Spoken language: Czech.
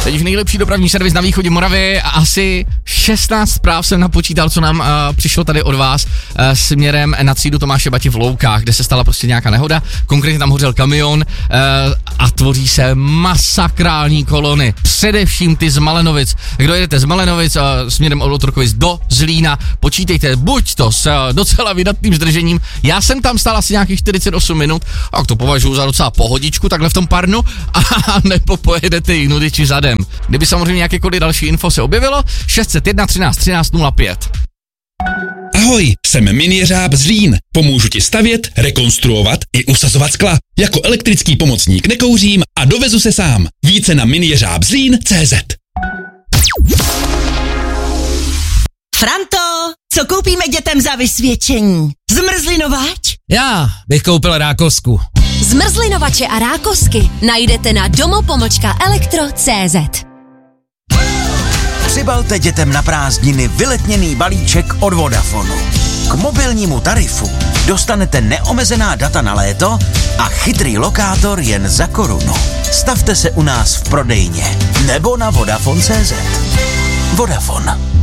Teď už nejlepší dopravní servis na východě Moravy a asi 16 zpráv jsem napočítal, co nám přišlo tady od vás směrem na třídu Tomáše Bati v Loukách, kde se stala prostě nějaká nehoda, konkrétně tam hořel kamion a tvoří se masakrální kolony, především ty z Malenovic. Kdo jedete z Malenovic směrem od Otrokovic do Zlína, počítejte buď to s docela vydatným zdržením, já jsem tam stál asi nějakých 48 minut, a to považuji za docela pohodičku takhle v tom parnu, a nebo pojedete jinudy či zadem. Kdyby samozřejmě jakékoliv další info se objevilo, 601 13 13 05. Ahoj, jsem Mini Jeřáb Zlín. Pomůžu ti stavět, rekonstruovat i usazovat skla. Jako elektrický pomocník nekouřím a dovezu se sám. Více na minijeřábzlín.cz. Franto, co koupíme dětem za vysvědčení? Zmrzlinovač? Já bych koupil rákosku. Zmrzlinovače a rákosky najdete na domo.elektro.cz. Přibalte dětem na prázdniny vyletněný balíček od Vodafonu. K mobilnímu tarifu dostanete neomezená data na léto a chytrý lokátor jen za korunu. Stavte se u nás v prodejně nebo na Vodafone.cz. Vodafone.